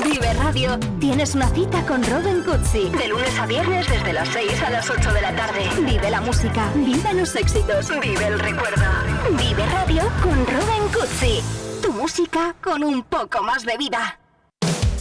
Vive Radio, tienes una cita con Robin Cutsi. De lunes a viernes desde las 6 a las 8 de la tarde. Vive la música, vive los éxitos, vive el recuerdo. Vive Radio con Robin Cutsi. Tu música con un poco más de vida.